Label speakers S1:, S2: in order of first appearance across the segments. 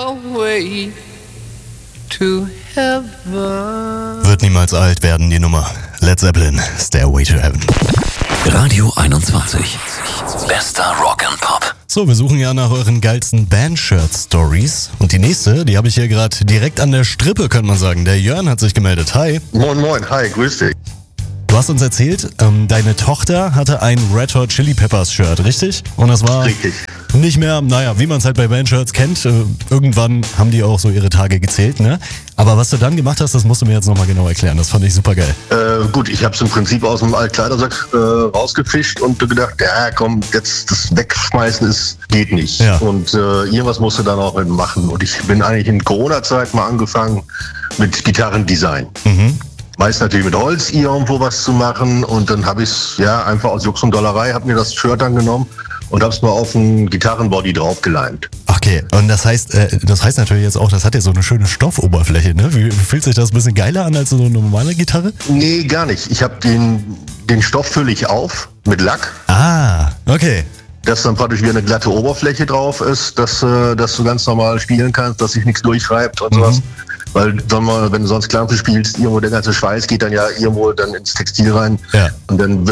S1: Stairway to Heaven.
S2: Wird niemals alt werden, die Nummer. Led Zeppelin, Stairway to Heaven.
S3: Radio 21. Bester Rock and Pop.
S2: So, wir suchen ja nach euren geilsten Bandshirt-Stories. Und die nächste, die habe ich hier gerade direkt an der Strippe, könnte man sagen. Der Jörn hat sich gemeldet. Hi.
S4: Moin, moin. Hi, grüß dich.
S2: Du hast uns erzählt, deine Tochter hatte ein Red Hot Chili Peppers Shirt, richtig? Und das war
S4: Richtig.
S2: nicht mehr, naja, wie man es halt bei Bandshirts kennt. Irgendwann haben die auch so ihre Tage gezählt, ne? Aber was du dann gemacht hast, das musst du mir jetzt nochmal genau erklären. Das fand ich super geil.
S4: Gut, ich habe es im Prinzip aus dem Altkleidersack rausgefischt und gedacht, ja komm, jetzt das Wegschmeißen geht nicht.
S2: Ja.
S4: Und irgendwas musst du dann auch mit machen. Und ich bin eigentlich in Corona-Zeit mal angefangen mit Gitarrendesign. Meist natürlich mit Holz irgendwo was zu machen. Und dann habe ich es ja einfach aus Jux und Dollerei, habe mir das Shirt dann genommen und habe es mal auf ein Gitarrenbody draufgeleimt.
S2: Okay, und das heißt natürlich jetzt auch, das hat ja so eine schöne Stoffoberfläche, ne? Wie fühlt sich das ein bisschen geiler an als so eine normale Gitarre?
S4: Nee, gar nicht. Ich habe den Stoff fülle ich auf mit Lack.
S2: Ah, okay.
S4: Dass dann praktisch wie eine glatte Oberfläche drauf ist, dass du ganz normal spielen kannst, dass sich nichts durchreibt und sowas. Weil, wenn du sonst Klampfe spielst, irgendwo der ganze Schweiß geht dann ja irgendwo dann ins Textil rein. Ja. Und dann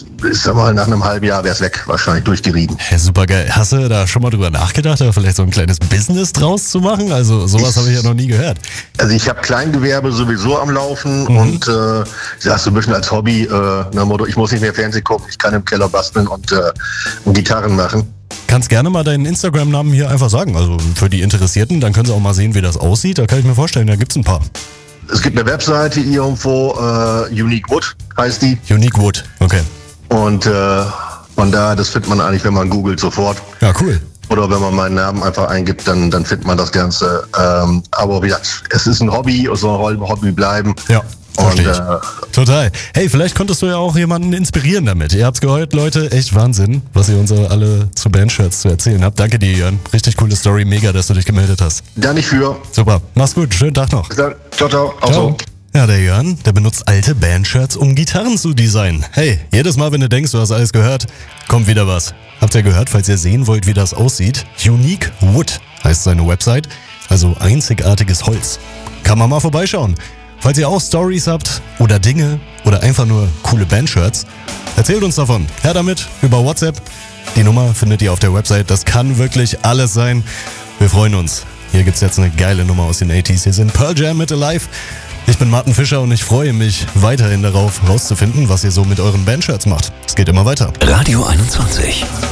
S4: nach einem halben Jahr wär's weg, wahrscheinlich durchgerieben.
S2: Ja, super geil. Hast du da schon mal drüber nachgedacht, da vielleicht so ein kleines Business draus zu machen? Also sowas habe ich ja noch nie gehört.
S4: Also ich habe Kleingewerbe sowieso am Laufen und das so ein bisschen als Hobby, nach Motto, ich muss nicht mehr Fernsehen gucken, ich kann im Keller basteln und Gitarren machen.
S2: Kannst gerne mal deinen Instagram-Namen hier einfach sagen, also für die Interessierten, dann können sie auch mal sehen, wie das aussieht. Da kann ich mir vorstellen, da gibt's ein paar.
S4: Es gibt eine Webseite irgendwo, Unique Wood heißt die.
S2: Unique Wood, okay.
S4: Und von da, das findet man eigentlich, wenn man googelt, sofort.
S2: Ja, cool.
S4: Oder wenn man meinen Namen einfach eingibt, dann findet man das Ganze. Aber wie gesagt, es ist ein Hobby, es soll ein Hobby bleiben.
S2: Ja. Verstehe ich. Total. Hey, vielleicht konntest du ja auch jemanden inspirieren damit. Ihr habt's gehört, Leute. Echt Wahnsinn, was ihr uns alle zu Bandshirts zu erzählen habt. Danke dir, Jörn. Richtig coole Story. Mega, dass du dich gemeldet hast.
S4: Da nicht für.
S2: Super. Mach's gut. Schönen Tag noch.
S4: Bis dann. Ciao, ciao. Auch
S2: Ciao.
S4: so.
S2: Ja, der Jörn, der benutzt alte Bandshirts, um Gitarren zu designen. Hey, jedes Mal, wenn du denkst, du hast alles gehört, kommt wieder was. Habt ihr gehört, falls ihr sehen wollt, wie das aussieht? Unique Wood heißt seine Website. Also einzigartiges Holz. Kann man mal vorbeischauen. Falls ihr auch Stories habt oder Dinge oder einfach nur coole Bandshirts, erzählt uns davon. Her damit über WhatsApp. Die Nummer findet ihr auf der Website. Das kann wirklich alles sein. Wir freuen uns. Hier gibt's jetzt eine geile Nummer aus den 80s. Hier sind Pearl Jam mit Alive. Ich bin Martin Fischer und ich freue mich weiterhin darauf, rauszufinden, was ihr so mit euren Bandshirts macht. Es geht immer weiter.
S3: Radio 21.